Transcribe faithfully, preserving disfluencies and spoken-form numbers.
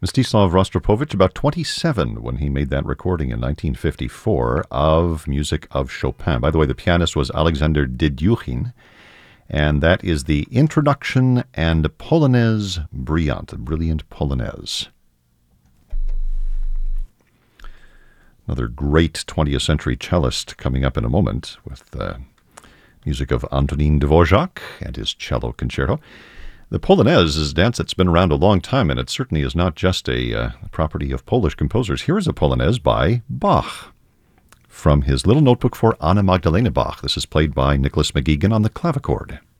Mstislav Rostropovich, about twenty-seven when he made that recording in nineteen fifty-four of music of Chopin. By the way, the pianist was Alexander Dedyukhin, and that is the Introduction and Polonaise Brillante, Brilliant Polonaise. Another great twentieth century cellist coming up in a moment with uh, music of Antonin Dvorak and his cello concerto. The Polonaise is a dance that's been around a long time, and it certainly is not just a uh, property of Polish composers. Here is a Polonaise by Bach from his little notebook for Anna Magdalena Bach. This is played by Nicholas McGeegan on the clavichord.